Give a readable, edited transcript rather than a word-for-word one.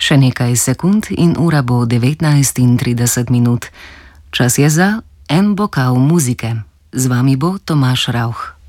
Še nekaj sekund in ura bo 19:30. Čas je za en bokal muzike. Z vami bo Tomaž Rauch.